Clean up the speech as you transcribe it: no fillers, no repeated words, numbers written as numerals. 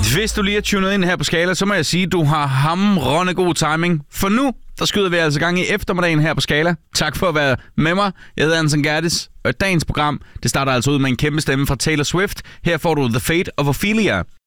Hvis du lige er tunet ind her på Skala, så må jeg sige, at du har hamrende god timing. For nu, der skyder vi altså gang i eftermiddagen her på Skala. Tak for at være med mig. Jeg hedder Anson Gertis, og dagens program, det starter altså ud med en kæmpe stemme fra Taylor Swift. Her får du The Fate of Ophelia.